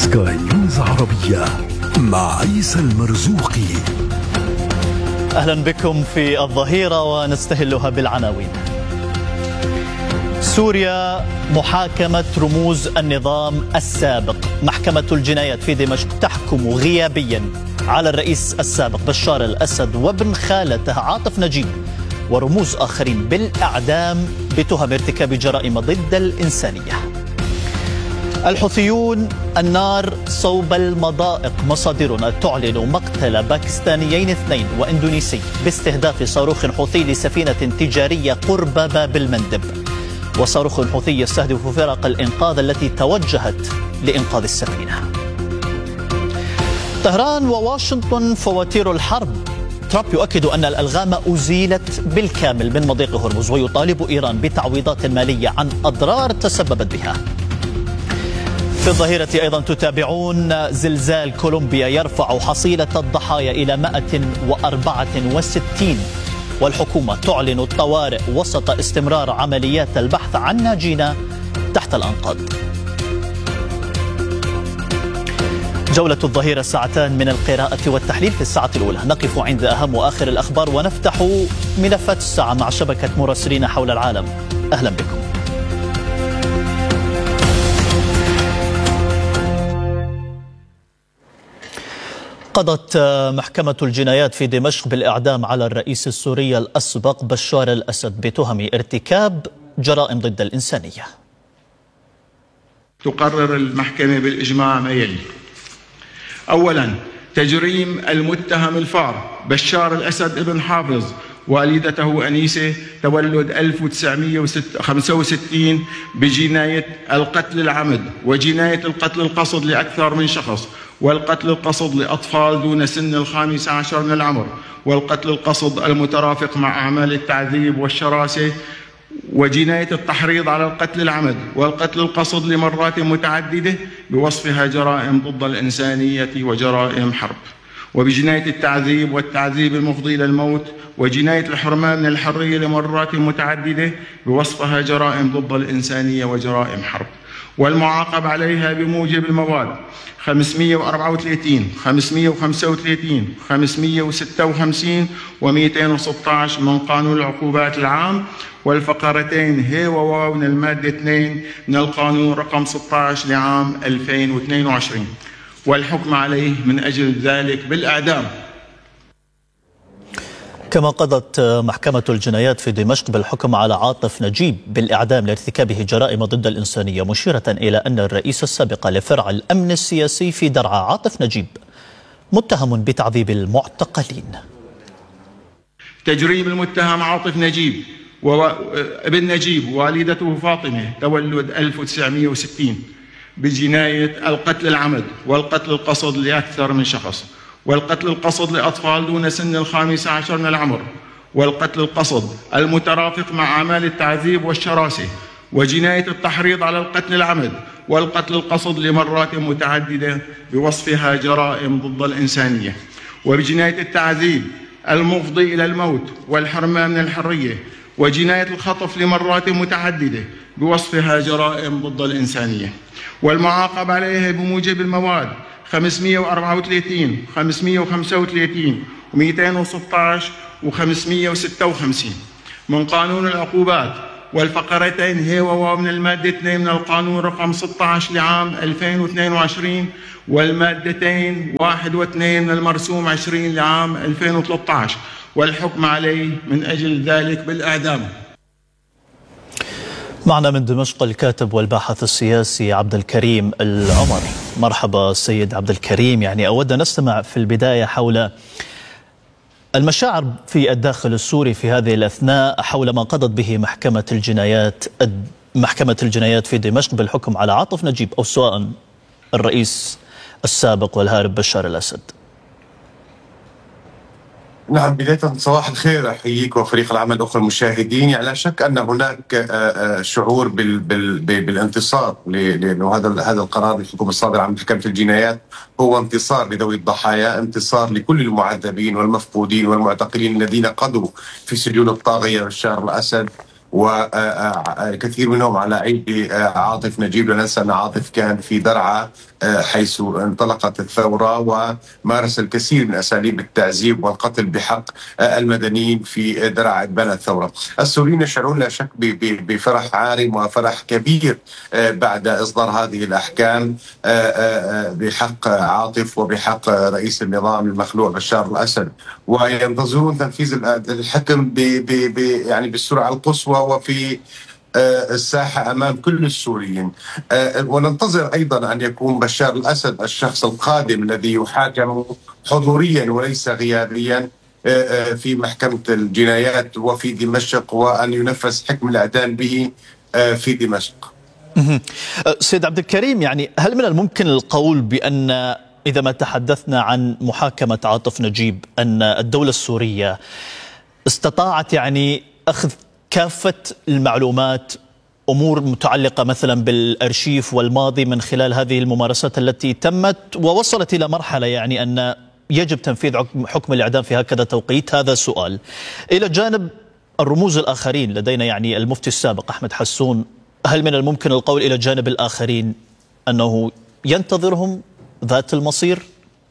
سكاي نيوز عربية مع عيسى المرزوقي. أهلا بكم في الظهيرة ونستهلها بالعناوين. سوريا محاكمة رموز النظام السابق. محكمة الجنايات في دمشق تحكم غيابيا على الرئيس السابق بشار الأسد وابن خالته عاطف نجيب ورموز آخرين بالإعدام بتهم ارتكاب جرائم ضد الإنسانية. الحوثيون النار صوب المضائق. مصادرنا تعلن مقتل باكستانيين 2 وإندونيسي باستهداف صاروخ حوثي لسفينة تجارية قرب باب المندب. وصاروخ حوثي يستهدف فرق الإنقاذ التي توجهت لإنقاذ السفينة. طهران وواشنطن فواتير الحرب. ترامب يؤكد أن الألغام أزيلت بالكامل من مضيق هرمز ويطالب إيران بتعويضات مالية عن أضرار تسببت بها. في الظهيرة أيضا تتابعون زلزال كولومبيا يرفع حصيلة الضحايا إلى 164 والحكومة تعلن الطوارئ وسط استمرار عمليات البحث عن ناجين تحت الأنقاض. جولة الظهيرة ساعتان من القراءة والتحليل. في الساعة الأولى نقف عند أهم وآخر الأخبار ونفتح ملفات الساعة مع شبكة مراسلين حول العالم. أهلا بكم. قضت محكمة الجنايات في دمشق بالإعدام على الرئيس السوري الأسبق بشار الأسد بتهم ارتكاب جرائم ضد الإنسانية. تقرر المحكمة بالإجماع ما يلي: أولا، تجريم المتهم الفار بشار الأسد ابن حافظ والدته أنيسة تولد 1965 بجناية القتل العمد وجناية القتل القصد لأكثر من شخص والقتل القصد لأطفال دون سن 15 من العمر والقتل القصد المترافق مع أعمال التعذيب والشراسة وجناية التحريض على القتل العمد والقتل القصد لمرات متعددة بوصفها جرائم ضد الإنسانية وجرائم حرب، وبجناية التعذيب والتعذيب المفضي إلى الموت وجناية الحرمان من الحرية لمرات متعددة بوصفها جرائم ضد الإنسانية وجرائم حرب، والمعاقب عليها بموجب المواد 534 535 556 و216 من قانون العقوبات العام والفقرتين ه وواو من المادة 2 من القانون رقم 16 لعام 2022، والحكم عليه من أجل ذلك بالإعدام. كما قضت محكمة الجنايات في دمشق بالحكم على عاطف نجيب بالإعدام لارتكابه جرائم ضد الإنسانية، مشيرة إلى أن الرئيس السابق لفرع الأمن السياسي في درعا عاطف نجيب متهم بتعذيب المعتقلين. تجريم المتهم عاطف نجيب وابن نجيب والدته فاطمة تولد 1960 بجناية القتل العمد والقتل القصد لأكثر من شخص والقتل القصد لأطفال دون سن 15 من العمر والقتل القصد المترافق مع أعمال التعذيب والشراسة وجناية التحريض على القتل العمد والقتل القصد لمرات متعددة بوصفها جرائم ضد الإنسانية، وبجناية التعذيب المفضي إلى الموت والحرمان من الحرية وجناية الخطف لمرات متعددة بوصفها جرائم ضد الإنسانية، والمعاقب عليها بموجب المواد 534 535 و216 و556 من قانون العقوبات والفقرتين ه وواو من المادة 2 من القانون رقم 16 لعام 2022 والمادتين 1 و2 من المرسوم 20 لعام 2013، والحكم عليه من أجل ذلك بالإعدام. معنا من دمشق الكاتب والباحث السياسي عبد الكريم العمري. مرحبا سيد عبد الكريم. أود أن نستمع في البداية حول المشاعر في الداخل السوري في هذه الأثناء حول ما قضت به محكمة الجنايات في دمشق بالحكم على عاطف نجيب أو سواء الرئيس السابق والهارب بشار الأسد. نعم، بداية صباح الخير، أحييك وفريق العمل أخرى المشاهدين. لا شك أن هناك شعور بالانتصار، لأنه هذا القرار الحكومة الصادر عن محكمة الجنايات هو انتصار لذوي الضحايا، انتصار لكل المعذبين والمفقودين والمعتقلين الذين قضوا في سجون الطاغية بشار الأسد وكثير منهم على أيدي عاطف نجيب. لا ننسى أن عاطف كان في درعا حيث انطلقت الثورة ومارس الكثير من أساليب التعذيب والقتل بحق المدنيين في درعا إبان الثورة. السوريين يشعرون لا شك بفرح عارم وفرح كبير بعد إصدار هذه الأحكام بحق عاطف وبحق رئيس النظام المخلوع بشار الأسد، وينتظرون تنفيذ الحكم يعني بالسرعة القصوى وفي الساحة أمام كل السوريين. وننتظر أيضا أن يكون بشار الأسد الشخص القادم الذي يحاكم حضوريا وليس غيابيا في محكمة الجنايات وفي دمشق، وأن ينفذ حكم الإعدام به في دمشق. سيد عبد الكريم، يعني هل من الممكن القول بأن إذا ما تحدثنا عن محاكمة عاطف نجيب أن الدولة السورية استطاعت يعني أخذ كافة المعلومات، أمور متعلقة مثلا بالأرشيف والماضي من خلال هذه الممارسات التي تمت، ووصلت إلى مرحلة يعني أن يجب تنفيذ حكم الإعدام في هكذا توقيت؟ هذا سؤال. إلى جانب الرموز الآخرين لدينا، يعني المفتي السابق أحمد حسون، هل من الممكن القول إلى جانب الآخرين أنه ينتظرهم ذات المصير؟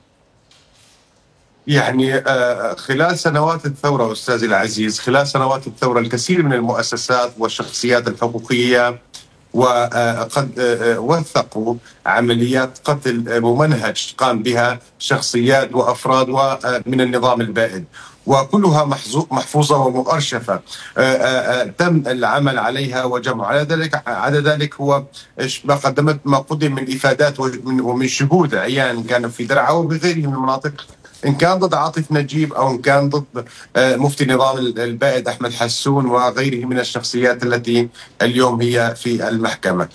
يعني خلال سنوات الثورة أستاذي العزيز، خلال سنوات الثورة الكثير من المؤسسات والشخصيات الحقوقية وقد وثقوا عمليات قتل ممنهج قام بها شخصيات وأفراد من النظام البائد، وكلها محفوظة ومؤرشفة تم العمل عليها وجمع على ذلك هو ما قدم من إفادات ومن شهود عيان كان في درعا وبغيره من المناطق، إن كان ضد عاطف نجيب أو إن كان ضد مفتي النظام البائد أحمد حسون وغيره من الشخصيات التي اليوم هي في المحكمة.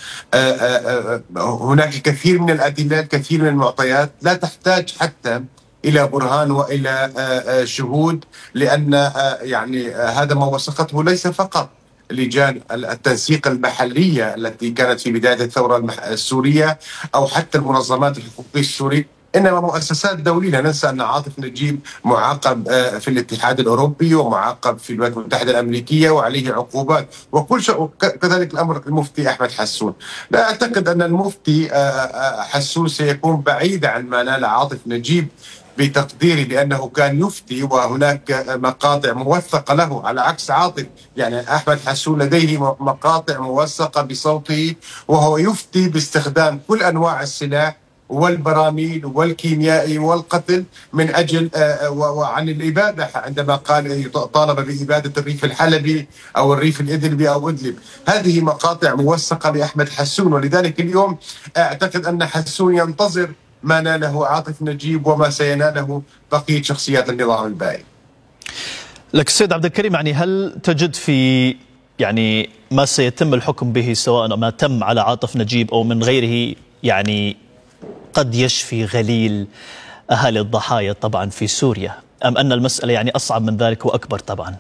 هناك الكثير من الأدلة، الكثير من المعطيات لا تحتاج حتى إلى برهان وإلى شهود، لأن يعني هذا ما وثقته ليس فقط لجان التنسيق المحلية التي كانت في بداية الثورة السورية أو حتى المنظمات الحقوقية السورية، إنما مؤسسات دولية. لا ننسى أن عاطف نجيب معاقب في الاتحاد الأوروبي ومعاقب في الولايات المتحدة الأمريكية وعليه عقوبات، وكل شيء كذلك الأمر المفتي أحمد حسون. لا أعتقد أن المفتي حسون سيكون بعيد عن ما نال عاطف نجيب بتقديري، لأنه كان يفتي وهناك مقاطع موثقة له، على عكس عاطف. يعني أحمد حسون لديه مقاطع موثقة بصوته وهو يفتي باستخدام كل أنواع السلاح والبراميل والكيميائي والقتل من أجل وعن الإبادة، عندما قال طالب بإبادة الريف الحلبي أو الريف الإدلبي أو إدلب. هذه مقاطع موثقة لأحمد حسون، ولذلك اليوم أعتقد أن حسون ينتظر ما ناله عاطف نجيب وما سيناله بقية شخصيات النظام البائد. لك سيد عبد الكريم، يعني هل تجد في يعني ما سيتم الحكم به سواء ما تم على عاطف نجيب أو من غيره يعني قد يشفي غليل أهالي الضحايا طبعا في سوريا، أم أن المسألة يعني أصعب من ذلك وأكبر طبعا؟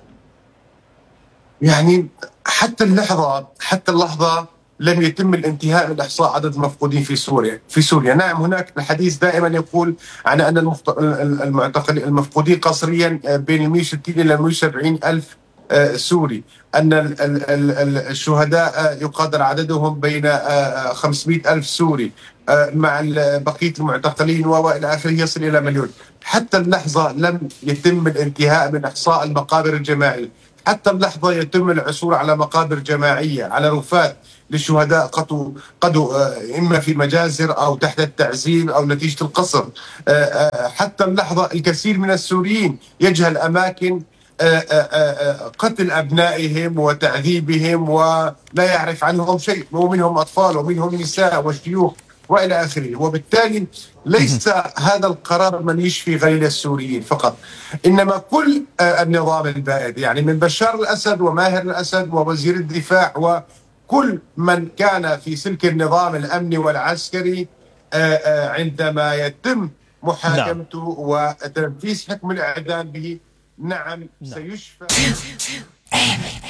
يعني حتى اللحظة لم يتم الانتهاء من إحصاء عدد المفقودين في سوريا. نعم، هناك الحديث دائما يقول عن أن المفقودين قسريا بين 160 إلى 170 ألف سوري، أن الشهداء يقدر عددهم بين 500 ألف سوري، مع بقية المعتقلين وإلى آخره يصل إلى مليون. حتى اللحظة لم يتم الانتهاء من إحصاء المقابر الجماعية، حتى اللحظة يتم العثور على مقابر جماعية، على رفات للشهداء قدوا إما في مجازر أو تحت التعذيب أو نتيجة القصر. حتى اللحظة الكثير من السوريين يجهل أماكن قتل أبنائهم وتعذيبهم ولا يعرف عنهم شيء، ومنهم أطفال ومنهم نساء وشيوخ وإلى آخره. وبالتالي ليس هذا القرار من يشفي غليل السوريين فقط، إنما كل النظام البائد، يعني من بشار الأسد وماهر الأسد ووزير الدفاع وكل من كان في سلك النظام الأمني والعسكري، عندما يتم محاكمته وتنفيذ حكم الإعدام به، نعم سيشفى.